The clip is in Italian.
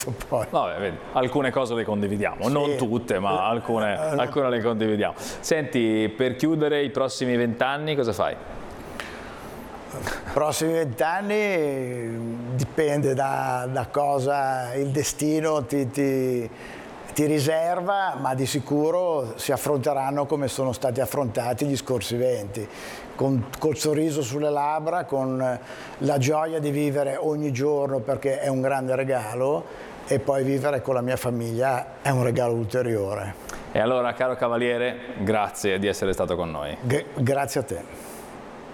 Poi. Vabbè, vedi, alcune cose le condividiamo, Sì. non tutte, ma alcune le condividiamo. Senti, per chiudere i prossimi 20 anni cosa fai? Prossimi 20 anni dipende da cosa il destino ti riserva, ma di sicuro si affronteranno come sono stati affrontati gli scorsi 20, col sorriso sulle labbra, con la gioia di vivere ogni giorno perché è un grande regalo, e poi vivere con la mia famiglia è un regalo ulteriore. E allora, caro Cavaliere, grazie di essere stato con noi. Grazie a te.